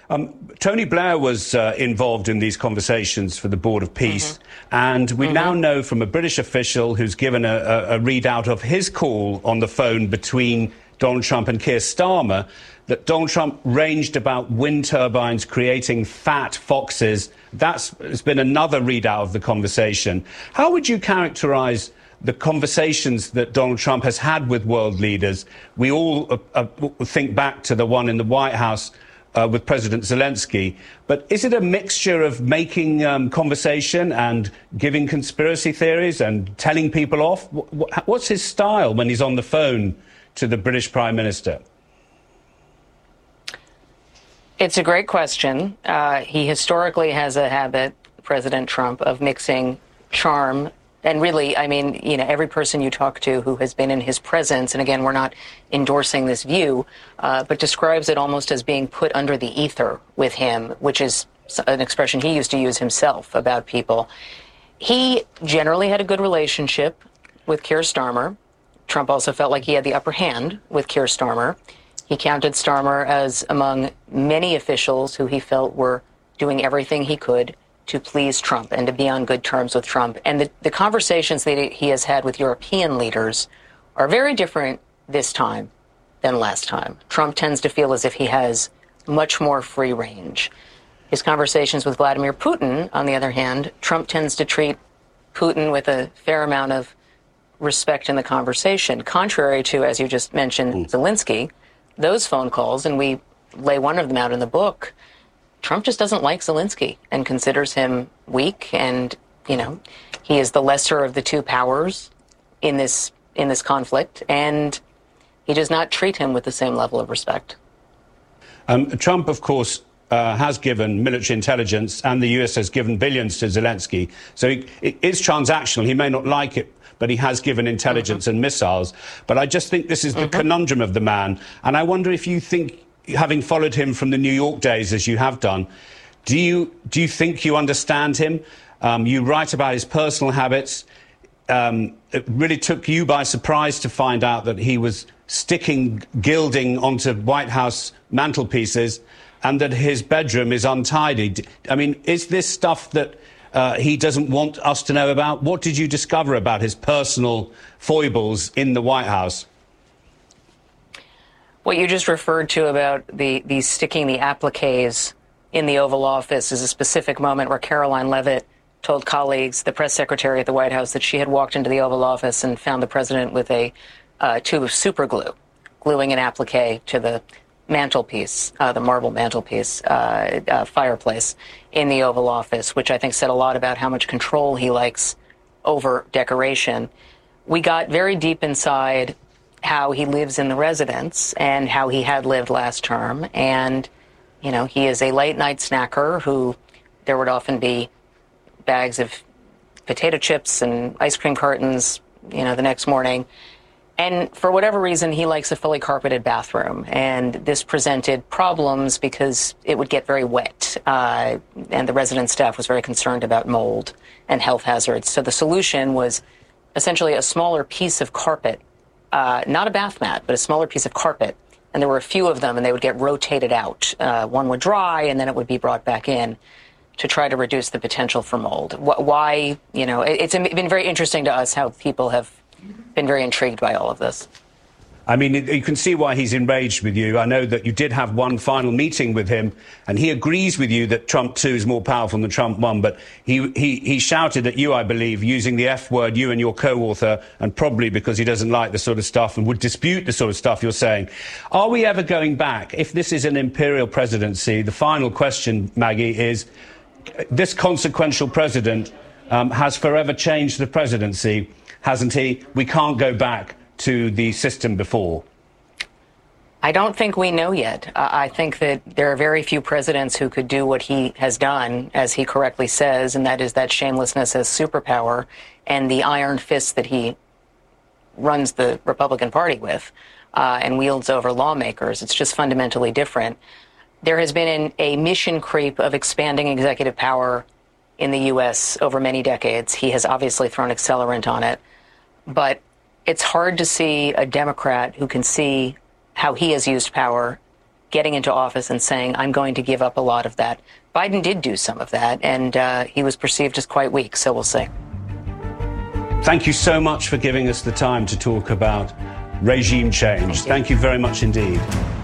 Tony Blair was involved in these conversations for the Board of Peace, and we now know from a British official who's given a readout of his call on the phone between Donald Trump and Keir Starmer that Donald Trump ranged about wind turbines creating fat foxes. That's been another readout of the conversation. How would you characterize the conversations that Donald Trump has had with world leaders? We all think back to the one in the White House with President Zelensky. But is it a mixture of making conversation and giving conspiracy theories and telling people off? What's his style when he's on the phone to the British Prime Minister? It's a great question. He historically has a habit, President Trump, of mixing charm and really, I mean, you know, every person you talk to who has been in his presence, and again, we're not endorsing this view, but describes it almost as being put under the ether with him, which is an expression he used to use himself about people. He generally had a good relationship with Keir Starmer. Trump also felt like he had the upper hand with Keir Starmer. He counted Starmer as among many officials who he felt were doing everything he could to please Trump and to be on good terms with Trump. And the conversations that he has had with European leaders are very different this time than last time. Trump tends to feel as if he has much more free range. His conversations with Vladimir Putin, on the other hand, Trump tends to treat Putin with a fair amount of respect in the conversation, contrary to, as you just mentioned, Zelensky. Those phone calls, and we lay one of them out in the book, Trump just doesn't like Zelensky and considers him weak, and, you know, he is the lesser of the two powers in this conflict, and he does not treat him with the same level of respect. Trump, of course, has given military intelligence, and the US has given billions to Zelensky. So it is transactional. He may not like it, but he has given intelligence and missiles. But I just think this is the conundrum of the man. And I wonder if you think, having followed him from the New York days, as you have done, do you think you understand him? You write about his personal habits. It really took you by surprise to find out that he was sticking gilding onto White House mantelpieces and that his bedroom is untidy. I mean, is this stuff that he doesn't want us to know about? What did you discover about his personal foibles in the White House? What you just referred to about the sticking the appliques in the Oval Office is a specific moment where Caroline Leavitt told colleagues, the press secretary at the White House, that she had walked into the Oval Office and found the president with a tube of super glue, gluing an applique to the mantelpiece, the marble mantelpiece, fireplace in the Oval Office, which I think said a lot about how much control he likes over decoration. We got very deep inside how he lives in the residence and how he had lived last term. And, you know, he is a late night snacker who there would often be bags of potato chips and ice cream cartons, you know, the next morning. And for whatever reason, he likes a fully carpeted bathroom. And this presented problems because it would get very wet. And the resident staff was very concerned about mold and health hazards. So the solution was essentially a smaller piece of carpet, not a bath mat, but a smaller piece of carpet. And there were a few of them, and they would get rotated out. One would dry, and then it would be brought back in to try to reduce the potential for mold. Why, you know, it's been very interesting to us how people have been very intrigued by all of this. I mean, you can see why he's enraged with you. I know that you did have one final meeting with him, and he agrees with you that Trump 2 is more powerful than Trump 1, but he shouted at you, I believe, using the F word, you and your co-author, and probably because he doesn't like the sort of stuff and would dispute the sort of stuff you're saying. Are we ever going back? If this is an imperial presidency, the final question, Maggie, is this consequential president has forever changed the presidency, hasn't he? We can't go back to the system before. I don't think we know yet. I think that there are very few presidents who could do what he has done, as he correctly says, and that is that shamelessness as superpower and the iron fist that he runs the Republican Party with and wields over lawmakers. It's just fundamentally different. There has been a mission creep of expanding executive power in the U.S. over many decades. He has obviously thrown accelerant on it, but it's hard to see a Democrat who can see how he has used power getting into office and saying, I'm going to give up a lot of that. Biden did do some of that, and he was perceived as quite weak, so we'll see. Thank you so much for giving us the time to talk about regime change. Thank you very much indeed.